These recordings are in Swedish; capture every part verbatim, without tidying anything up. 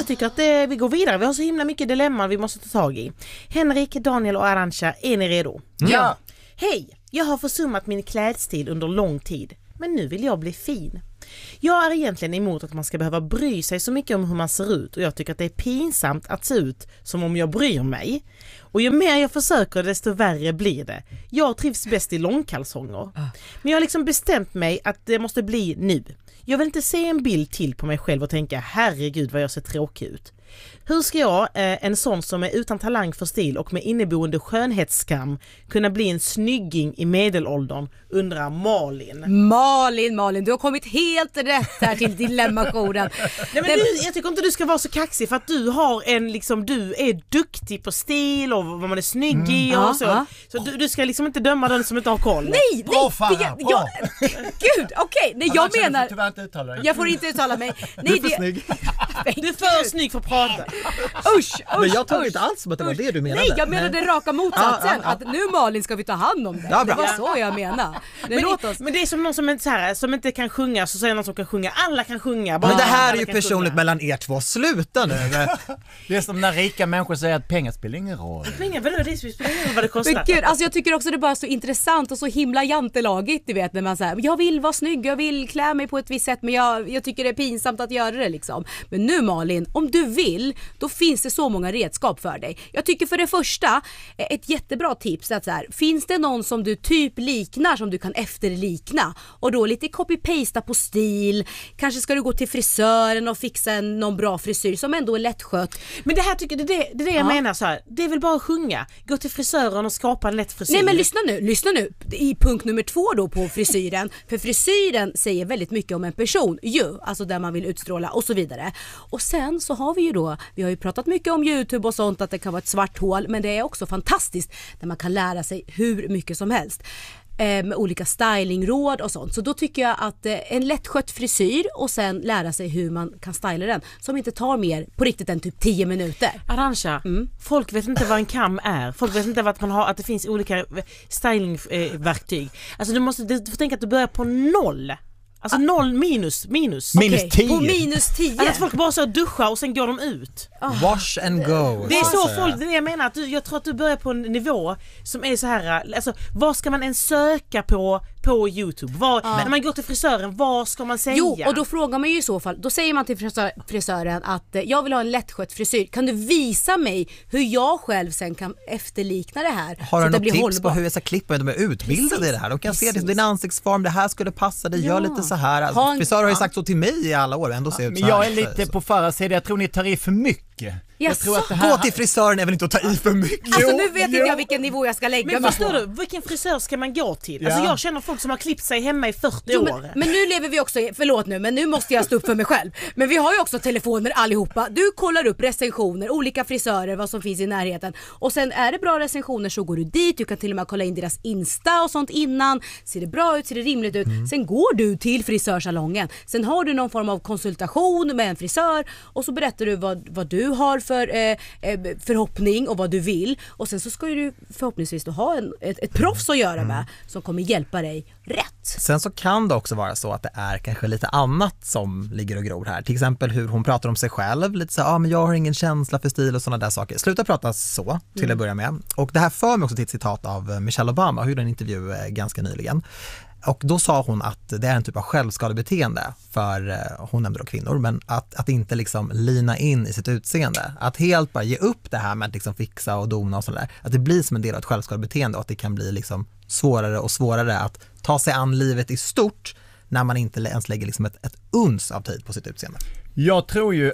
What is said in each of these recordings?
tycker att det, vi går vidare. Vi har så himla mycket dilemman vi måste ta tag i. Henrik, Daniel och Arantxa, är ni redo? Mm. Ja. Hej, jag har försummat min klädstil under lång tid. Men nu vill jag bli fin. Jag är egentligen emot att man ska behöva bry sig så mycket om hur man ser ut. Och jag tycker att det är pinsamt att se ut som om jag bryr mig. Och ju mer jag försöker desto värre blir det. Jag trivs bäst i långkalsonger. Men jag har liksom bestämt mig att det måste bli nu. Jag vill inte se en bild till på mig själv och tänka herregud vad jag ser tråkig ut. Hur ska jag, eh, en sån som är utan talang för stil och med inneboende skönhetsskam, kunna bli en snygging i medelåldern, undrar Malin. Malin, Malin, du har kommit helt rätt här till dilemmajoren. Nej, men du, jag tycker inte du ska vara så kaxig för att du har en, liksom, du är duktig på stil och vad man är snygg i mm, och så. Ja. Så du, du ska liksom inte döma den som inte har koll. Nej, bra, fan, nej, jag, jag, gud, okej, okay, nej, jag Annars menar... Du får inte uttala dig. Jag får inte uttala mig. Nej, du är för det... snygg. Du är för snygg för att prata. Usch, usch, men jag tog usch, inte alls som att det var usch. det du menade. Nej, jag menade den raka motsatsen. Ah, ah, ah. Att nu Malin ska vi ta hand om det. Ja, det var så jag menade. Men, låt oss. Men det är som någon som, är så här, som inte kan sjunga, så säger någon som kan sjunga. Alla kan sjunga. Bara men det här alla är ju personligt sjunga. Mellan er två. Sluta nu. Det är som när rika människor säger att pengar spelar ingen roll. Pengar, vadå? Det spelar ingen roll vad det kostar. Men gud, alltså jag tycker också det är bara så intressant och så himla jantelagigt, du vet, när man säger jag vill vara snygg, jag vill klä mig på ett visst sätt, men jag, jag tycker det är pinsamt att göra det liksom. Men nu Malin, om du vill, då finns det så många redskap för dig. Jag tycker för det första, ett jättebra tips är att så här, finns det någon som du typ liknar som du kan efterlikna och då lite copy-pasta på stil, kanske ska du gå till frisören och fixa en, någon bra frisyr som ändå är lättskött. Men det här tycker det, det, det är det jag ja. menar så här, det är väl bara att sjunga, gå till frisören och skapa en lätt frisyr. Nej men lyssna nu, lyssna nu i punkt nummer två då på frisyren, för frisyren säger väldigt mycket om en person ju, alltså där man vill utstråla och så vidare. Och sen så har vi ju då, vi har ju pratat mycket om YouTube och sånt, att det kan vara ett svart hål, men det är också fantastiskt där man kan lära sig hur mycket som helst med olika stylingråd och sånt. Så då tycker jag att en lättskött frisyr och sen lära sig hur man kan styla den som inte tar mer på riktigt än typ tio minuter. Arantxa, mm. folk vet inte vad en kam är. Folk vet inte vad man har, att det finns olika stylingverktyg. Alltså du måste du får tänka att du börjar på noll. Alltså ah. noll minus minus. Minus okay. tio. På minus tio. Alltså att folk bara så duschar och sen går de ut. Oh. Wash and go. Det är så folk, det är det jag menar. Att du, jag tror att du börjar på en nivå som är så här, alltså vad ska man ens söka på på YouTube? Var, ah. När man går till frisören, vad ska man säga? Jo, och då frågar man ju i så fall, då säger man till frisör, frisören att eh, jag vill ha en lättskött frisyr. Kan du visa mig hur jag själv sen kan efterlikna det här? Har du något tips hållbar. på hur jag ska klippa? De är utbildade i det här. De kan Precis. se det, din ansiktsform, det här skulle passa dig, ja. gör lite så här. Alltså, en, frisörer har ju sagt så till mig i alla år, ändå ser ja, ut så men jag här. är lite så. På Farahs sida, jag tror ni tar i för mycket. Jag tror att det här... Gå till frisören är väl inte att ta i för mycket. Alltså nu vet inte jag vilken nivå jag ska lägga. Men förstår du, vilken frisör ska man gå till? Ja. Alltså jag känner folk som har klippt sig hemma i fyrtio jo, år. Men, men nu lever vi också, förlåt nu, men nu måste jag stå upp för mig själv. Men vi har ju också telefoner allihopa. Du kollar upp recensioner, olika frisörer, vad som finns i närheten. Och sen är det bra recensioner så går du dit. Du kan till och med kolla in deras Insta och sånt innan. Ser det bra ut, ser det rimligt ut. Mm. Sen går du till frisörsalongen. Sen har du någon form av konsultation med en frisör. Och så berättar du vad, vad du har för... Eh, förhoppning och vad du vill, och sen så ska du förhoppningsvis då ha en, ett, ett proffs att göra med mm. som kommer hjälpa dig rätt. Sen så kan det också vara så att det är kanske lite annat som ligger och gror här. Till exempel hur hon pratar om sig själv, lite så ja ah, men jag har ingen känsla för stil och sådana där saker. Sluta prata så till mm. att börja med. Och det här för mig också till ett citat av Michelle Obama, hon gjorde en intervju ganska nyligen. Och då sa hon att det är en typ av självskadebeteende för, hon nämnde då kvinnor, men att, att inte liksom lina in i sitt utseende. Att helt bara ge upp det här med att liksom fixa och dona och sådär. Att det blir som en del av ett självskadebeteende och att det kan bli liksom svårare och svårare att ta sig an livet i stort när man inte ens lägger liksom ett, ett uns av tid på sitt utseende. Jag tror ju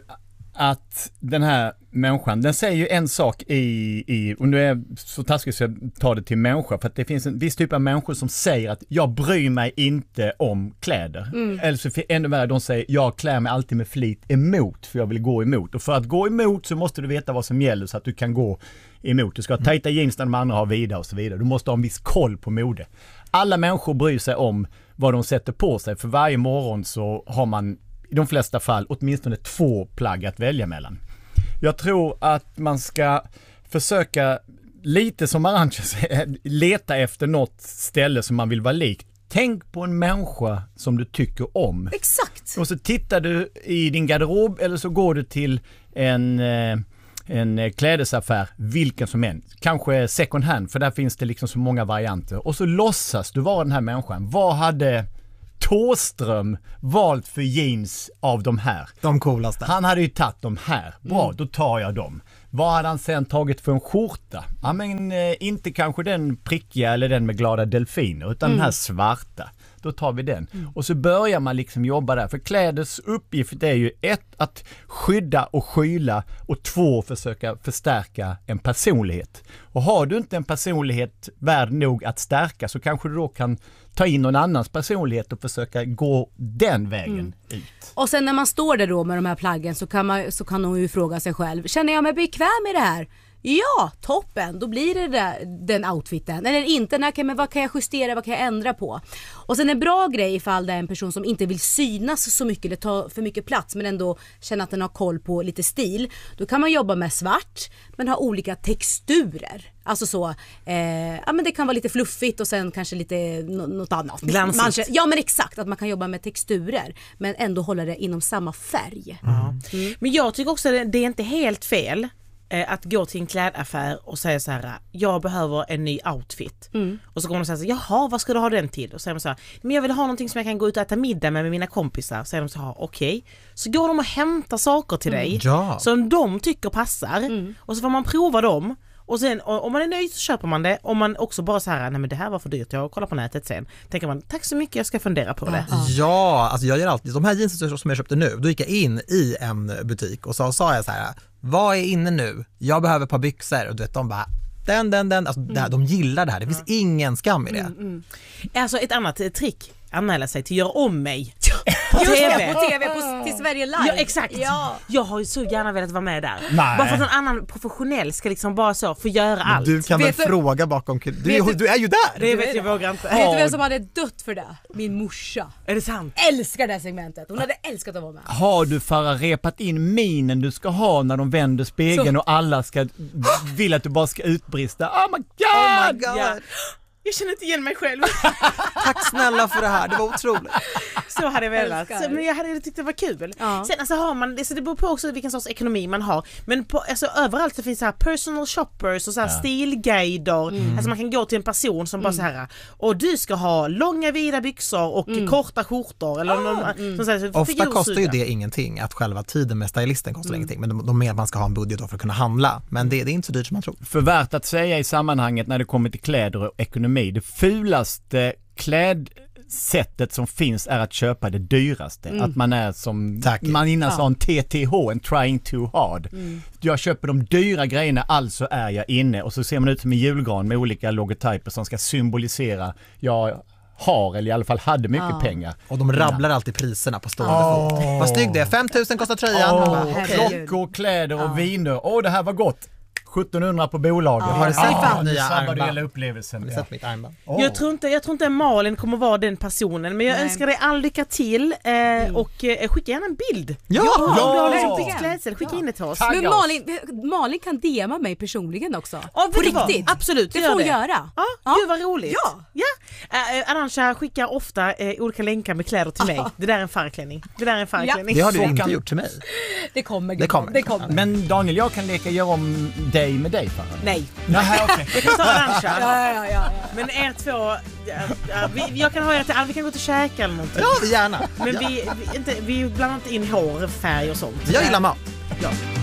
att den här människan, den säger ju en sak i, i och nu är jag så taskigt så jag tar det till människa, för att det finns en viss typ av människor som säger att jag bryr mig inte om kläder. Mm. Eller så ännu värre, de säger jag klär mig alltid med flit emot, för jag vill gå emot. Och för att gå emot så måste du veta vad som gäller så att du kan gå emot. Du ska ha tajta jeans när de andra har vida och så vidare. Du måste ha en viss koll på mode. Alla människor bryr sig om vad de sätter på sig, för varje morgon så har man i de flesta fall åtminstone två plagg att välja mellan. Jag tror att man ska försöka, lite som Arantxa säger, leta efter något ställe som man vill vara lik. Tänk på en människa som du tycker om. Exakt. Exakt. Och så tittar du i din garderob eller så går du till en, eh, en klädesaffär, vilken som helst. Kanske second hand, för där finns det liksom så många varianter. Och så låtsas du vara den här människan. Vad hade Thåström valt för jeans av de här? De coolaste. Han hade ju tagit de här. Bra, mm. då tar jag dem. Vad hade han sen tagit för en skjorta? Ja, men eh, inte kanske den prickiga eller den med glada delfiner, utan mm. den här svarta. Då tar vi den. Mm. Och så börjar man liksom jobba där. För kläders uppgift är ju ett, att skydda och skyla, och två, försöka förstärka en personlighet. Och har du inte en personlighet värd nog att stärka, så kanske du då kan ta in någon annans personlighet och försöka gå den vägen mm. ut. Och sen när man står där då med de här plaggen så kan man, så kan man ju fråga sig själv, känner jag mig bekväm i det här? Ja, toppen, då blir det där, den outfiten. Eller inte, när kan, men vad kan jag justera, vad kan jag ändra på? Och sen en bra grej ifall det är en person som inte vill synas så mycket eller ta för mycket plats, men ändå känna att den har koll på lite stil. Då kan man jobba med svart, men ha olika texturer. Alltså så, eh, ja men det kan vara lite fluffigt och sen kanske lite n- något annat. Glansigt. Man, ja men exakt, att man kan jobba med texturer, men ändå hålla det inom samma färg. Mm. Mm. Men jag tycker också att det är inte helt fel att gå till en klädaffär och säga så här: jag behöver en ny outfit. Mm. Och så kommer de säga så här: jaha, vad ska du ha den till? Och så säger de så här: men jag vill ha någonting som jag kan gå ut och äta middag med, med mina kompisar. Så säger de så här: okej. Okay. Så går de och hämtar saker till dig mm. ja. som de tycker passar. Mm. Och så får man prova dem. Och sen om man är nöjd så köper man det. Om man också bara så här: nej men det här var för dyrt, jag kollar på nätet sen. Tänker man, tack så mycket, jag ska fundera på det. Ja, alltså jag gör alltid, de här jeansen som jag köpte nu, då gick jag in i en butik och så sa jag så här: vad är inne nu? Jag behöver ett par byxor. Och du vet, de bara, den, den, den. Alltså, mm. det här, de gillar det här. Det finns mm. ingen skam i det. Mm, mm. Alltså ett annat trick, anmäla sig till Gör om mig. På T V, på T V på, till Sverige Live. Ja, exakt. Ja. Jag har ju så gärna velat vara med där. Nej. Bara för att någon annan professionell ska liksom bara så få göra allt. Du kan väl vet fråga bakom du, du, du är ju där. Det vet jag vågar inte. Vet du vem som hade dött för det? Min morsa. Är det sant? Älskar det här segmentet. Hon hade älskat att vara med. Har du Farah repat in minen du ska ha när de vänder spegeln så. Och alla ska vill att du bara ska utbrista? Oh my god! Oh my god. Ja. Jag känner inte igen mig själv. Tack snälla för det här, det var otroligt. Så hade jag velat. Så, men jag hade tyckt det var kul. Ja. Sen alltså har man, det, så det beror på också vilken sorts ekonomi man har. Men på, alltså, överallt så finns så här personal shoppers och så här ja. stilguider. Mm. Alltså man kan gå till en person som mm. bara så här: och du ska ha långa vida byxor och mm. korta skjortor. Eller någon, mm. som säger, ofta kostar ju det ingenting, att själva tiden med stylisten kostar mm. ingenting. Men de, de menar att man ska ha en budget för att kunna handla. Men det, det är inte så dyrt som man tror. För värt att säga i sammanhanget när det kommer till kläder och ekonomi. Det fulaste klädsättet som finns är att köpa det dyraste. Mm. Att man är som Tack. man innan ja. sa en T T H, en trying too hard. Mm. Jag köper de dyra grejerna, alltså är jag inne. Och så ser man ut som en julgran med olika logotyper som ska symbolisera jag har, eller i alla fall hade mycket ja. pengar. Och de rabblar ja. alltid priserna på stående oh. fot. Vad snygg det är, fem tusen kostar tröjan. Oh. Bara, okay. Klockor, kläder och ja. viner. Åh, oh, det här var gott. sjuttonhundra på bolaget. Ja, har du sett ah, nya armband? Hela upplevelsen. Har du sett mitt armband? Oh. Jag tror inte jag tror inte Malin kommer vara den personen, men jag Nej. önskar dig all lycka till eh, mm. och eh, skicka gärna en bild. Ja, ja, ja. ja. Klädsel, skicka ja. in det till oss. Men Malin, Malin kan D M mig personligen också. Ja, på riktigt. Absolut, det får hon göra. Ja, ja. Gud vad roligt. Ja. Ja. Uh, Arantxa skickar ofta uh, olika länkar med kläder till mig. Det där är en farklänning. Det där är en farklänning. Ja. Det har du Så inte kan... gjort till mig. Det kommer. Det kommer. Det kommer. Men Daniel, jag kan leka göra om dig med dig, Farah. Nej. Nej, okej. Jag kan ta Arantxa. ja, ja, ja, ja. Men er två, ja, ja, vi, jag kan ha er till, vi kan gå till käka eller någonting. Ja, gärna. Men ja. vi, vi, inte, vi blandar inte in hår, färg och sånt. Jag gillar mat. Ja.